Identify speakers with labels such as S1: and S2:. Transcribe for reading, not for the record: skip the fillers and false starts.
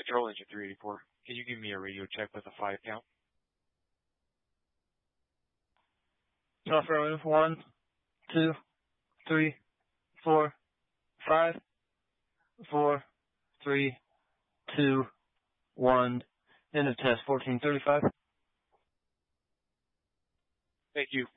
S1: Control Engine 384. Can you give me a radio check with a 5 count?
S2: Affirmative. 1, 2, 3, 4, 5, 4, 3, 2, 1. End of test. 1435.
S1: Thank you.